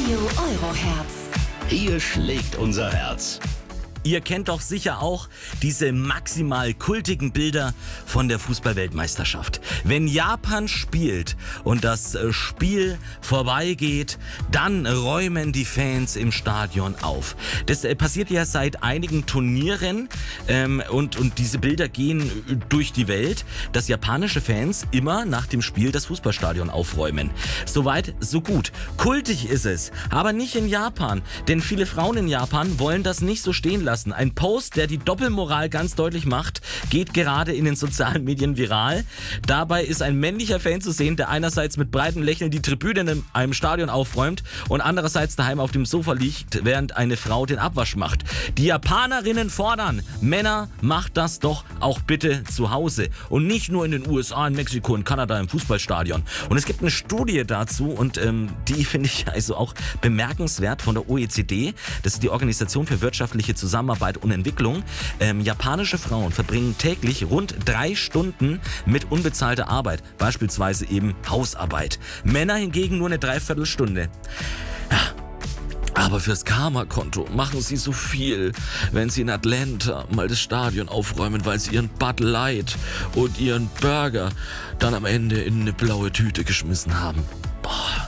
Radio Euroherz. Hier schlägt unser Herz. Ihr kennt doch sicher auch diese maximal kultigen Bilder von der Fußball-Weltmeisterschaft. Wenn Japan spielt und das Spiel vorbeigeht, dann räumen die Fans im Stadion auf. Das passiert ja seit einigen Turnieren und diese Bilder gehen durch die Welt, dass japanische Fans immer nach dem Spiel das Fußballstadion aufräumen. Soweit, so gut. Kultig ist es, aber nicht in Japan, denn viele Frauen in Japan wollen das nicht so stehen lassen. Ein Post, der die Doppelmoral ganz deutlich macht, geht gerade in den sozialen Medien viral. Dabei ist ein männlicher Fan zu sehen, der einerseits mit breitem Lächeln die Tribüne in einem Stadion aufräumt und andererseits daheim auf dem Sofa liegt, während eine Frau den Abwasch macht. Die Japanerinnen fordern, Männer, macht das doch auch bitte zu Hause und nicht nur in den USA, in Mexiko, in Kanada im Fußballstadion. Und es gibt eine Studie dazu und die finde ich also auch bemerkenswert von der OECD. Das ist die Organisation für wirtschaftliche Zusammenarbeit und Entwicklung. Japanische Frauen verbringen täglich rund 3 Stunden mit unbezahlter Arbeit, beispielsweise eben Hausarbeit. Männer hingegen nur eine Dreiviertelstunde. Ja. Aber fürs Karma-Konto machen sie so viel, wenn sie in Atlanta mal das Stadion aufräumen, weil sie ihren Bud Light und ihren Burger dann am Ende in eine blaue Tüte geschmissen haben. Boah.